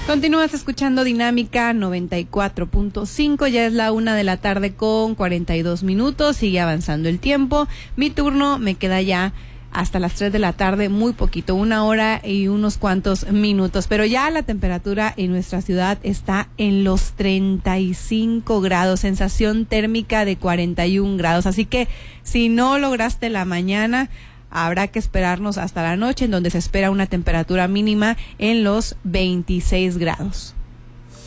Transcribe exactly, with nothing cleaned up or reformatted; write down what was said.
Continúas escuchando Dinámica noventa y cuatro punto cinco, ya es la una de la tarde con cuarenta y dos minutos, sigue avanzando el tiempo. Mi turno me queda ya hasta las tres de la tarde, muy poquito, una hora y unos cuantos minutos, pero ya la temperatura en nuestra ciudad está en los treinta y cinco grados, sensación térmica de cuarenta y un grados, así que si no lograste la mañana, habrá que esperarnos hasta la noche, en donde se espera una temperatura mínima en los veintiséis grados.